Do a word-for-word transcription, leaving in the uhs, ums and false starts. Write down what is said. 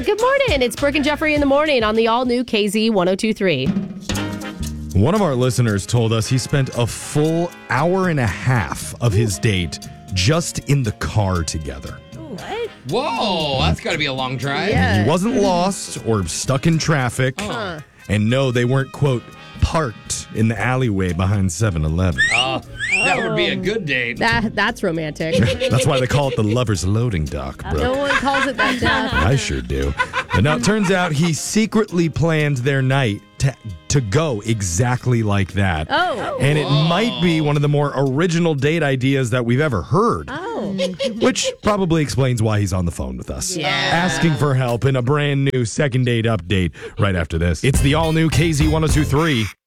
good morning. It's Brooke and Jeffrey in the morning on the all-new K Z ten twenty-three. One of our listeners told us he spent a full hour and a half of his date just in the car together. What? Whoa, that's got to be a long drive. Yeah. He wasn't lost or stuck in traffic. Huh. And no, they weren't, quote, parked in the alleyway behind seven eleven. Oh, that would be a good date. That That's romantic. That's why they call it the lover's loading dock, No bro. one calls it that, Jeff. I sure do. But now it turns out he secretly planned their night to, to go exactly like that. Oh. And it might be one of the more original date ideas that we've ever heard. Oh. Which probably explains why he's on the phone with us. Yeah. Asking for help in a brand new second date update right after this. It's the all new K Z ten twenty-three.